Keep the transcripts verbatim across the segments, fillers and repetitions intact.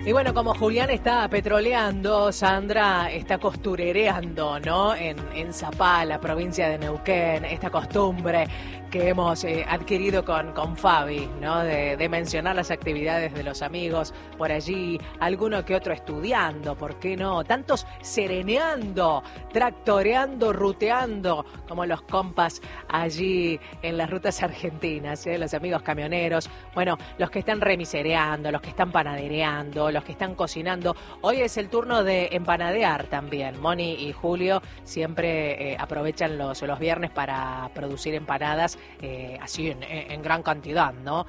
Y bueno, como Julián está petroleando, Sandra está costurereando, ¿no? En, en Zapala, provincia de Neuquén, esta costumbre que hemos eh, adquirido con, con Fabi, ¿no? De, de mencionar las actividades de los amigos por allí, alguno que otro estudiando, ¿por qué no? Tantos sereneando, tractoreando, ruteando, como los compas allí en las rutas argentinas, ¿eh? Los amigos camioneros, bueno, los que están remisereando, los que están panadereando, los que están cocinando. Hoy es el turno de empanadear también. Moni y Julio siempre eh, aprovechan los, los viernes para producir empanadas eh, así en, en gran cantidad, ¿no?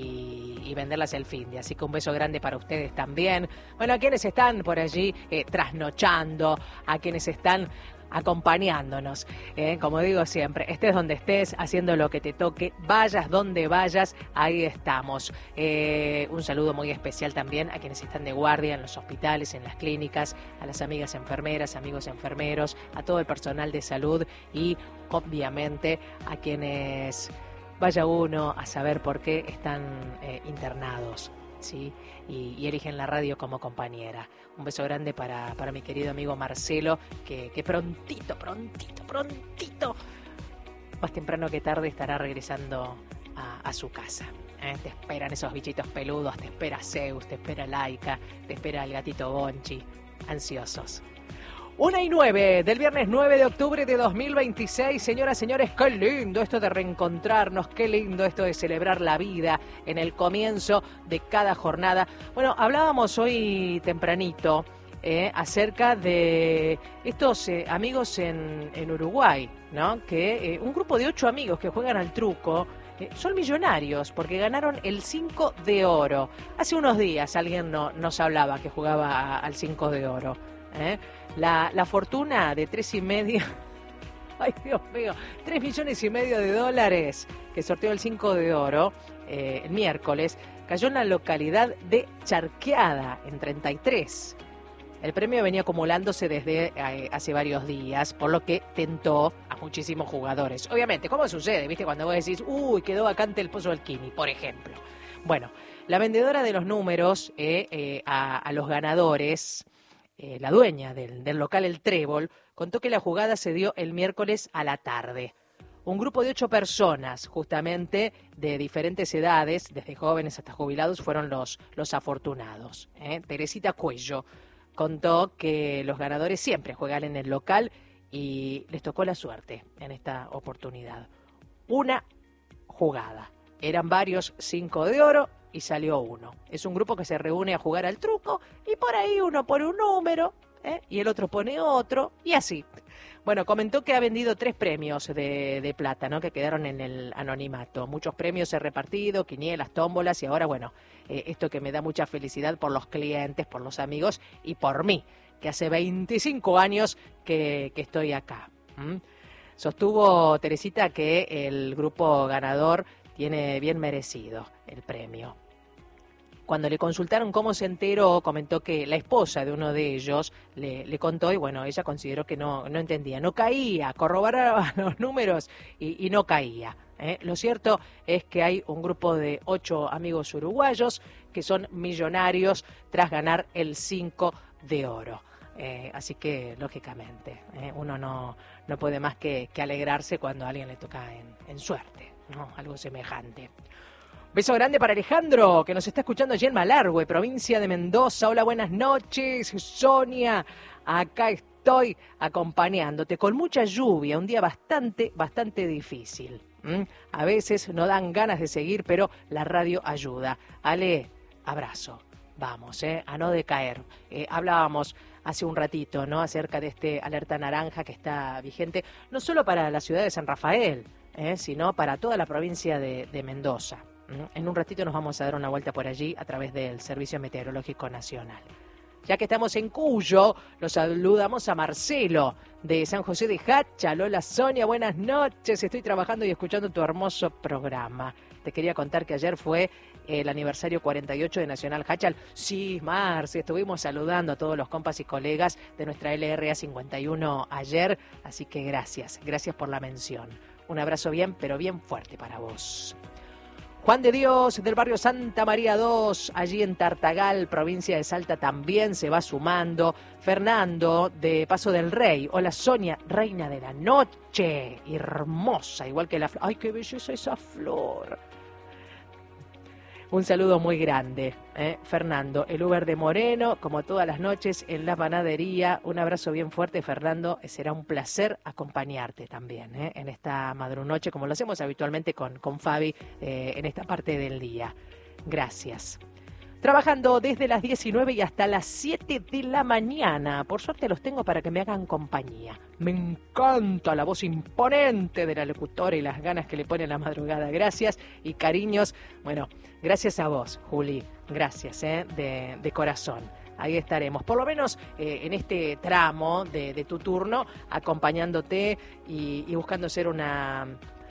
Y, y venderlas el fin de. Así que un beso grande para ustedes también. Bueno, a quienes están por allí eh, trasnochando, a quienes están acompañándonos, ¿eh? Como digo siempre, estés donde estés, haciendo lo que te toque, vayas donde vayas, ahí estamos. Eh, un saludo muy especial también a quienes están de guardia en los hospitales, en las clínicas, a las amigas enfermeras, amigos enfermeros, a todo el personal de salud y obviamente a quienes vaya uno a saber por qué están eh, internados, ¿sí? Y, y eligen la radio como compañera. Un beso grande para, para mi querido amigo Marcelo, que, que prontito, prontito, prontito, más temprano que tarde estará regresando a, a su casa. ¿eh? Te esperan esos bichitos peludos, te espera Zeus, te espera Laika, te espera el gatito Bonchi, ansiosos. Una y nueve del viernes nueve de octubre de dos mil veintiséis. Señoras, señores, qué lindo esto de reencontrarnos, qué lindo esto de celebrar la vida en el comienzo de cada jornada. Bueno, hablábamos hoy tempranito eh, acerca de estos eh, amigos en, en Uruguay, ¿no? Que eh, un grupo de ocho amigos que juegan al truco eh, son millonarios porque ganaron el cinco de oro. Hace unos días alguien no, nos hablaba que jugaba a, al cinco de oro. ¿Eh? La, la fortuna de tres y medio, ay Dios mío, tres millones y medio de dólares que sorteó el cinco de oro eh, el miércoles, cayó en la localidad de Charqueada, en treinta y tres. El premio venía acumulándose desde eh, hace varios días, por lo que tentó a muchísimos jugadores. Obviamente, ¿cómo sucede? ¿Viste? Cuando vos decís, uy, quedó vacante el Pozo del Quimi, por ejemplo. Bueno, la vendedora de los números eh, eh, a, a los ganadores... Eh, la dueña del, del local El Trébol, contó que la jugada se dio el miércoles a la tarde. Un grupo de ocho personas, justamente de diferentes edades, desde jóvenes hasta jubilados, fueron los, los afortunados. ¿eh? Teresita Cuello contó que los ganadores siempre juegan en el local y les tocó la suerte en esta oportunidad. Una jugada. Eran varios cinco de oro y salió uno. Es un grupo que se reúne a jugar al truco y por ahí uno pone un número ¿eh? y el otro pone otro y así. Bueno, comentó que ha vendido tres premios de, de plata, ¿no? Que quedaron en el anonimato. Muchos premios he repartido, quinielas, tómbolas y ahora, bueno, eh, esto que me da mucha felicidad por los clientes, por los amigos y por mí, que hace veinticinco años que, que estoy acá. ¿Mm? Sostuvo Teresita que el grupo ganador tiene bien merecido el premio. Cuando le consultaron cómo se enteró, comentó que la esposa de uno de ellos le, le contó y bueno, ella consideró que no, no entendía, no caía, corroboraba los números y, y no caía. ¿eh? Lo cierto es que hay un grupo de ocho amigos uruguayos que son millonarios tras ganar el cinco de oro. Eh, así que, lógicamente, eh, uno no, no puede más que, que alegrarse cuando a alguien le toca en, en suerte, ¿no? Algo semejante. Beso grande para Alejandro, que nos está escuchando allí en Malargüe, provincia de Mendoza. Hola, buenas noches, Sonia. Acá estoy acompañándote con mucha lluvia, un día bastante, bastante difícil. ¿Mm? A veces no dan ganas de seguir, pero la radio ayuda. Ale, abrazo. Vamos, eh, a no decaer. Eh, hablábamos hace un ratito, ¿no? Acerca de este alerta naranja que está vigente, no solo para la ciudad de San Rafael, eh, sino para toda la provincia de, de Mendoza. ¿Mm? En un ratito nos vamos a dar una vuelta por allí a través del Servicio Meteorológico Nacional. Ya que estamos en Cuyo, los saludamos a Marcelo de San José de Hacha. Lola Sonia, buenas noches. Estoy trabajando y escuchando tu hermoso programa. Te quería contar que ayer fue el aniversario cuarenta y ocho de Nacional Hachal. Sí, Marce, estuvimos saludando a todos los compas y colegas de nuestra L R A cincuenta y uno ayer. Así que gracias, gracias por la mención. Un abrazo bien, pero bien fuerte para vos. Juan de Dios, del barrio Santa María dos, allí en Tartagal, provincia de Salta, también se va sumando. Fernando, de Paso del Rey. Hola, Sonia, reina de la noche. Hermosa, igual que la flor. ¡Ay, qué belleza esa flor! Un saludo muy grande, ¿eh? Fernando, el Uber de Moreno, como todas las noches en la panadería. Un abrazo bien fuerte, Fernando. Será un placer acompañarte también, ¿eh? En esta madrunoche, como lo hacemos habitualmente con, con Fabi eh, en esta parte del día. Gracias. Trabajando desde las diecinueve y hasta las siete de la mañana. Por suerte los tengo para que me hagan compañía. Me encanta la voz imponente de la locutora y las ganas que le pone la madrugada. Gracias y cariños. Bueno, gracias a vos, Juli. Gracias, ¿eh? de, de corazón. Ahí estaremos, por lo menos eh, en este tramo de, de tu turno, acompañándote y, y buscando ser una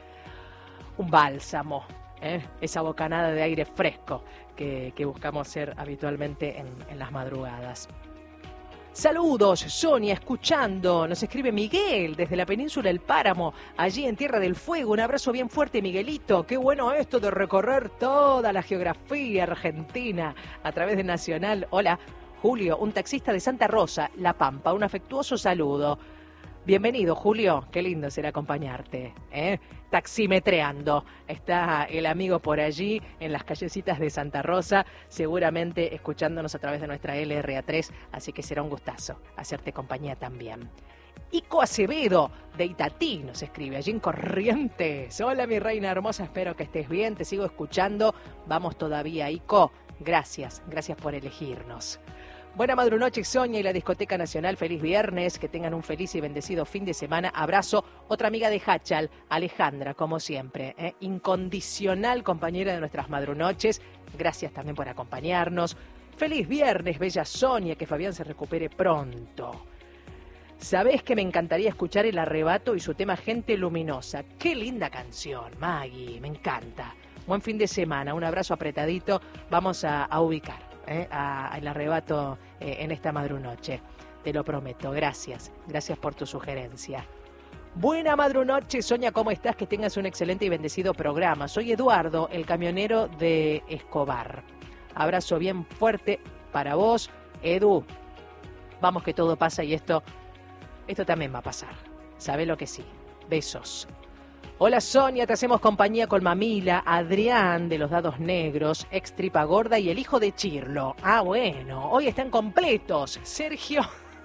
un bálsamo. ¿Eh? Esa bocanada de aire fresco que, que buscamos ser habitualmente en, en las madrugadas. Saludos, Sonia, escuchando. Nos escribe Miguel desde la península del Páramo, allí en Tierra del Fuego. Un abrazo bien fuerte, Miguelito. Qué bueno esto de recorrer toda la geografía argentina a través de Nacional. Hola, Julio, un taxista de Santa Rosa, La Pampa. Un afectuoso saludo. Bienvenido, Julio. Qué lindo será acompañarte, ¿eh? Taximetreando. Está el amigo por allí, en las callecitas de Santa Rosa, seguramente escuchándonos a través de nuestra L R A tres, así que será un gustazo hacerte compañía también. Ico Acevedo, de Itatí, nos escribe, allí en Corrientes. Hola, mi reina hermosa, espero que estés bien, te sigo escuchando. Vamos todavía, Ico. Gracias, gracias por elegirnos. Buena madrunoche, Sonia y la Discoteca Nacional. Feliz viernes, que tengan un feliz y bendecido fin de semana. Abrazo. Otra amiga de Hachal, Alejandra, como siempre, ¿eh? Incondicional compañera de nuestras madrunoches. Gracias también por acompañarnos. Feliz viernes, bella Sonia, que Fabián se recupere pronto. Sabés que me encantaría escuchar El Arrebato y su tema Gente Luminosa. Qué linda canción, Maggie, me encanta. Buen fin de semana, un abrazo apretadito. Vamos a, a ubicar. Eh, a, a El Arrebato eh, en esta madrunoche, te lo prometo. Gracias, gracias por tu sugerencia. Buena madrunoche, Sonia, ¿cómo estás? Que tengas un excelente y bendecido programa. Soy Eduardo, el camionero de Escobar. Abrazo bien fuerte para vos, Edu. Vamos que todo pasa y esto, esto también va a pasar. Sabe lo que sí. Besos. Hola, Sonia, te hacemos compañía con Mamila, Adrián de los Dados Negros, ex Tripa Gorda y el hijo de Chirlo. Ah, bueno, hoy están completos. Sergio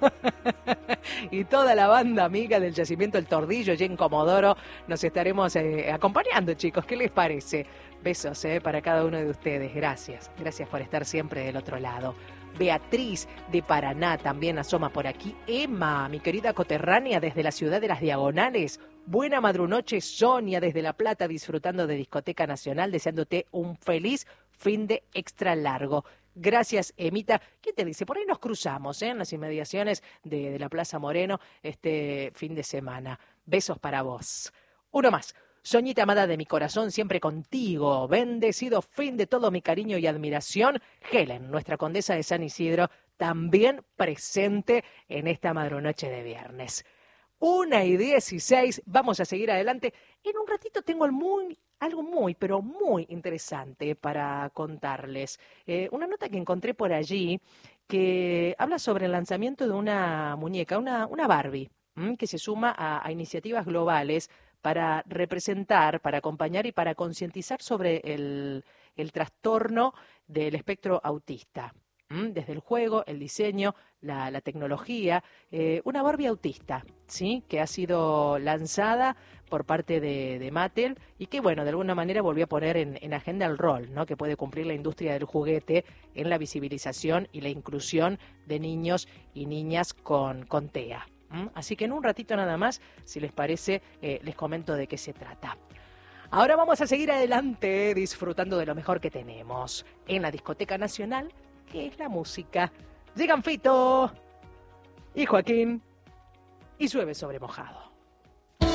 y toda la banda amiga del Yacimiento El Tordillo y en Comodoro nos estaremos eh, acompañando, chicos. ¿Qué les parece? Besos eh, para cada uno de ustedes. Gracias, gracias por estar siempre del otro lado. Beatriz de Paraná también asoma por aquí. Emma, mi querida coterránea desde la ciudad de Las Diagonales. Buena madrunoche, Sonia, desde La Plata, disfrutando de Discoteca Nacional, deseándote un feliz fin de extra largo. Gracias, Emita. ¿Quién te dice? Por ahí nos cruzamos, ¿eh? En las inmediaciones de, de la Plaza Moreno este fin de semana. Besos para vos. Uno más. Soñita amada de mi corazón, siempre contigo. Bendecido fin de todo mi cariño y admiración. Helen, nuestra condesa de San Isidro, también presente en esta madrunoche de viernes. Una y dieciséis, vamos a seguir adelante. En un ratito tengo el muy, algo muy, pero muy interesante para contarles. Eh, una nota que encontré por allí que habla sobre el lanzamiento de una muñeca, una, una Barbie, ¿m? Que se suma a, a iniciativas globales para representar, para acompañar y para concientizar sobre el, el trastorno del espectro autista. ¿Mm? Desde el juego, el diseño, la, la tecnología, eh, una Barbie autista, ¿sí? Que ha sido lanzada por parte de, de Mattel y que, bueno, de alguna manera volvió a poner en, en agenda el rol, ¿no? Que puede cumplir la industria del juguete en la visibilización y la inclusión de niños y niñas con, con T E A. ¿Mm? Así que en un ratito nada más, si les parece, eh, les comento de qué se trata. Ahora vamos a seguir adelante disfrutando de lo mejor que tenemos en la Discoteca Nacional, que es la música. Llegan Fito y Joaquín y llueve sobre mojado.